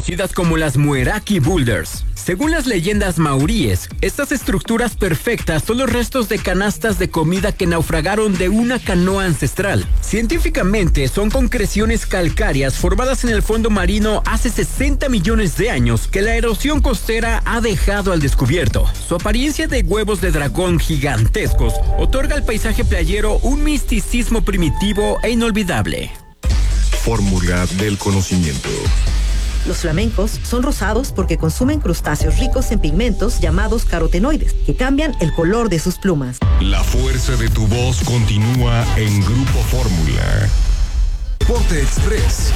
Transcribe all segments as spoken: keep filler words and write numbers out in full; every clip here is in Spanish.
conocidas como las Mueraki Boulders. Según las leyendas maoríes, estas estructuras perfectas son los restos de canastas de comida que naufragaron de una canoa ancestral. Científicamente, son concreciones calcáreas formadas en el fondo marino hace sesenta millones de años que la erosión costera ha dejado al descubierto. Su apariencia de huevos de dragón gigantescos otorga al paisaje playero un misticismo primitivo e inolvidable. Fórmula del conocimiento. Los flamencos son rosados porque consumen crustáceos ricos en pigmentos llamados carotenoides, que cambian el color de sus plumas. La fuerza de tu voz continúa en Grupo Fórmula. Deporte Express.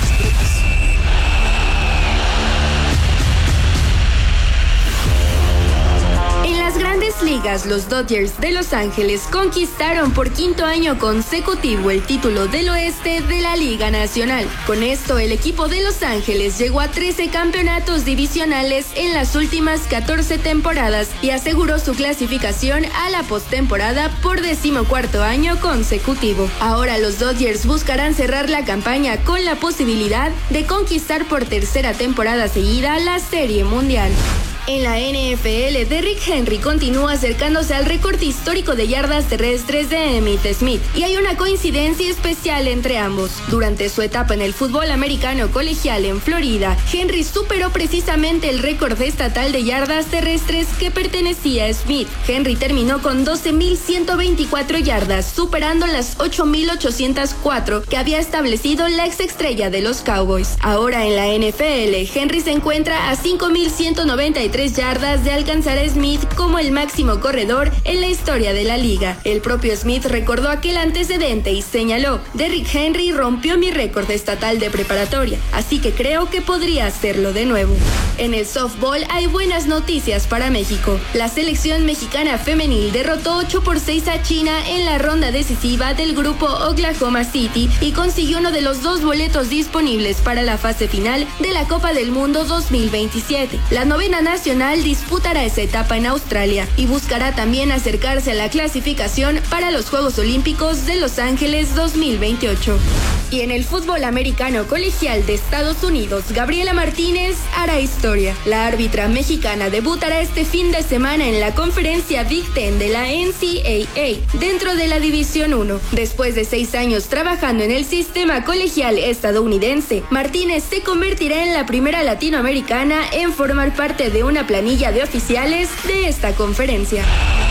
En las Grandes Ligas, los Dodgers de Los Ángeles conquistaron por quinto año consecutivo el título del oeste de la Liga Nacional. Con esto, el equipo de Los Ángeles llegó a trece campeonatos divisionales en las últimas catorce temporadas y aseguró su clasificación a la postemporada por decimocuarto año consecutivo. Ahora los Dodgers buscarán cerrar la campaña con la posibilidad de conquistar por tercera temporada seguida la Serie Mundial. En la N F L, Derrick Henry continúa acercándose al récord histórico de yardas terrestres de Emmitt Smith, y hay una coincidencia especial entre ambos. Durante su etapa en el fútbol americano colegial en Florida, Henry superó precisamente el récord estatal de yardas terrestres que pertenecía a Smith. Henry terminó con doce mil ciento veinticuatro yardas, superando las ocho mil ochocientas cuatro que había establecido la exestrella de los Cowboys. Ahora en la N F L, Henry se encuentra a cinco mil ciento noventa y tres yardas de alcanzar a Smith como el máximo corredor en la historia de la liga. El propio Smith recordó aquel antecedente y señaló: Derrick Henry rompió mi récord estatal de preparatoria, así que creo que podría hacerlo de nuevo. En el softball hay buenas noticias para México. La selección mexicana femenil derrotó ocho por seis a China en la ronda decisiva del grupo Oklahoma City y consiguió uno de los dos boletos disponibles para la fase final de la Copa del Mundo dos mil veintisiete. La novena nacional disputará esa etapa en Australia y buscará también acercarse a la clasificación para los Juegos Olímpicos de Los Ángeles dos mil veintiocho. Y en el fútbol americano colegial de Estados Unidos, Gabriela Martínez hará historia. La árbitra mexicana debutará este fin de semana en la conferencia Big Ten de la N C A A dentro de la División uno. Después de seis años trabajando en el sistema colegial estadounidense, Martínez se convertirá en la primera latinoamericana en formar parte de una planilla de oficiales de esta conferencia.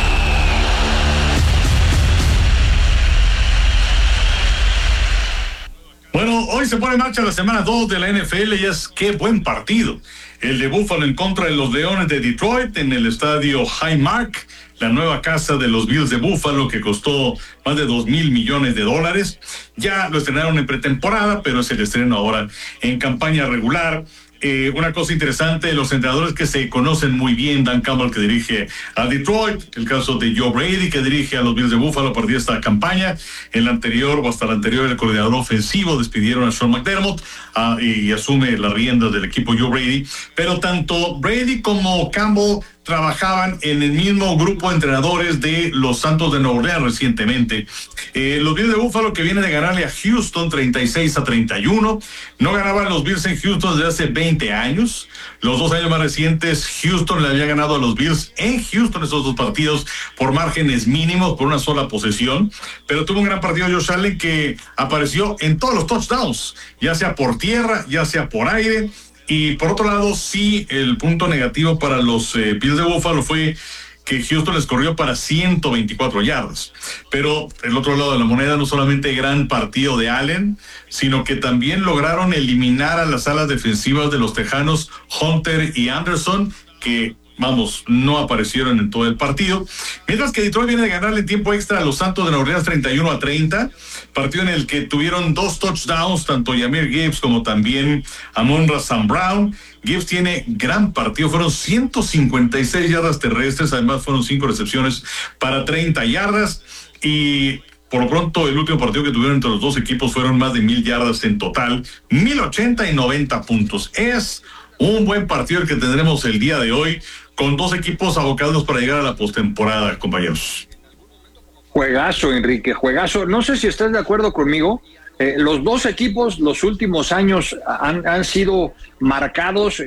Bueno, hoy se pone en marcha la semana dos de la N F L y es qué buen partido. El de Buffalo en contra de los Leones de Detroit en el estadio Highmark, la nueva casa de los Bills de Buffalo que costó más de dos mil millones de dólares. Ya lo estrenaron en pretemporada, pero es el estreno ahora en campaña regular. Eh, una cosa interesante, los entrenadores que se conocen muy bien: Dan Campbell, que dirige a Detroit, el caso de Joe Brady, que dirige a los Bills de Buffalo a partir de esta campaña. En la anterior o hasta la anterior, el coordinador ofensivo despidieron a Sean McDermott uh, y asume la rienda del equipo Joe Brady, pero tanto Brady como Campbell trabajaban en el mismo grupo de entrenadores de los Santos de Nueva Orleans recientemente. Eh, los Bills de Buffalo, que vienen de ganarle a Houston treinta y seis a treinta y uno. No ganaban los Bills en Houston desde hace veinte años. Los dos años más recientes, Houston le había ganado a los Bills en Houston esos dos partidos por márgenes mínimos, por una sola posesión. Pero tuvo un gran partido Josh Allen, que apareció en todos los touchdowns, ya sea por tierra, ya sea por aire. Y por otro lado, sí, el punto negativo para los eh, Bills de Buffalo fue que Houston les corrió para ciento veinticuatro yardas. Pero el otro lado de la moneda, no solamente gran partido de Allen, sino que también lograron eliminar a las alas defensivas de los Tejanos, Hunter y Anderson, que, vamos, no aparecieron en todo el partido. Mientras que Detroit viene de ganarle en tiempo extra a los Santos de Nueva Orleans treinta y uno a treinta, partido en el que tuvieron dos touchdowns, tanto Jahmyr Gibbs como también Amon-Ra Saint Brown. Gibbs tiene gran partido, fueron ciento cincuenta y seis yardas terrestres, además fueron cinco recepciones para treinta yardas, y por lo pronto el último partido que tuvieron entre los dos equipos fueron más de mil yardas en total, mil ochenta y noventa puntos. Es un buen partido el que tendremos el día de hoy, con dos equipos abocados para llegar a la postemporada, compañeros. Juegazo, Enrique, juegazo. No sé si estás de acuerdo conmigo. Eh, los dos equipos los últimos años han, han sido marcados